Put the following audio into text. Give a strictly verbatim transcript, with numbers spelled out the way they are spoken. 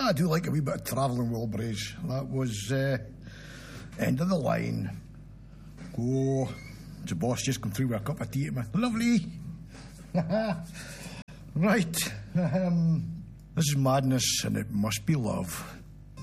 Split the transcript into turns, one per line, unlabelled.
I do like a wee bit of travelling Wilburys. That was uh, end of the line. Oh, the boss just come through with a cup of tea at me. Lovely. Right. Um, this is madness, and it must be love.